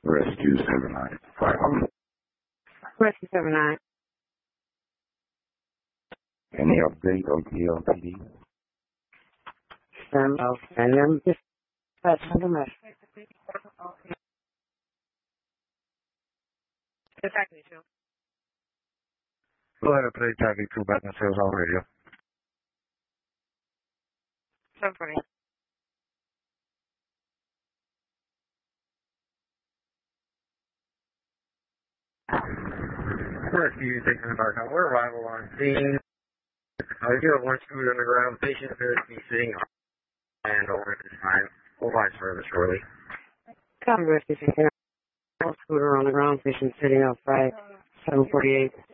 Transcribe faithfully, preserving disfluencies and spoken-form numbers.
Rescue seven nine five hundred. Rescue seven nine. Any update on P L P D? Um, oh, and then just uh, send a message. Go ahead and play Tactic two back in sales on radio. seven twenty. Rescue taking the dark now. We're arrival on scene. Uh, we do have one scooter on the ground. Patient appears to be sitting on and over at this time. We'll find service shortly. Copy, Rescue six nine. Scooter on the ground, patient sitting outside, seven forty-eight.